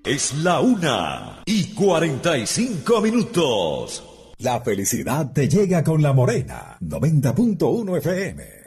Es la 1:45. La felicidad te llega con La Morena, 90.1 FM.